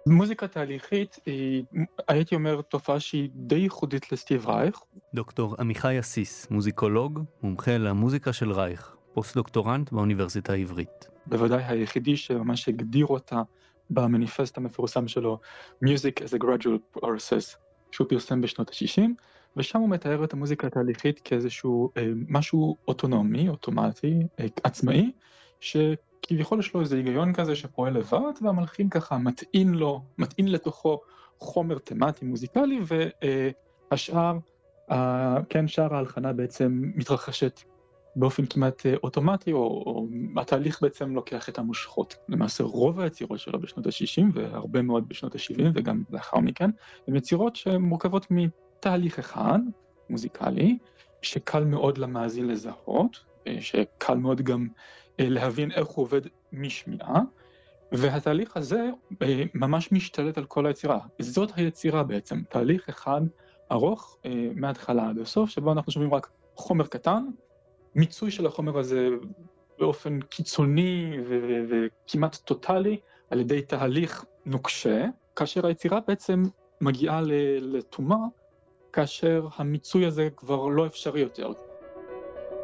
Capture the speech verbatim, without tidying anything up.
מוזיקה תהליכית היא, הייתי אומר, תופעה שהיא די ייחודית לסטיב רייך. דוקטור עמיחי אסיס, מוזיקולוג, מומחה למוזיקה של רייך, פוסט-דוקטורנט באוניברסיטה העברית. בוודאי היחידי שממש הגדיר אותה במניפסט המפורסם שלו, Music as a Gradual Process, שהוא פרסם בשנות ה-שישים, ושם הוא מתאר את המוזיקה התהליכית כאיזשהו אה, משהו אוטונומי, אוטומטי, אה, עצמאי, שכביכול יש לו איזה היגיון כזה שפועל לבד, והמלחין ככה מטעין לו, מטעין לתוכו חומר תמטי מוזיקלי, והשאר, אה, כן, שאר ההלחנה בעצם מתרחשת באופן כמעט אוטומטי, או, או התהליך בעצם לוקח את המושכות. למעשה רוב היצירות שלו בשנות ה-שישים, והרבה מאוד בשנות ה-שבעים, וגם לאחר מכן, הן יצירות שמורכבות מתהליך אחד, מוזיקלי, שקל מאוד למאזין לזהות, שקל מאוד גם להבין איך הוא עובד משמיעה, והתהליך הזה ממש משתלט על כל היצירה. זאת היצירה בעצם, תהליך אחד ארוך מההתחלה עד הסוף, שבו אנחנו שומעים רק חומר קטן, מיצוי של החומר הזה באופן קיצוני ו- וכמעט טוטלי על ידי תהליך נוקשה, כאשר היצירה בעצם מגיעה לתומה, כאשר המיצוי הזה כבר לא אפשרי יותר.